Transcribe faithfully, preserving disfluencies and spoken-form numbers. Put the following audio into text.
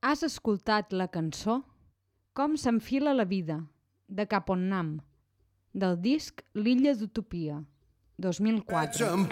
Has escoltat la cançó Com s'enfila la vida, de Caponnam, del disc L'illa d'Utopia, dos mil quatre.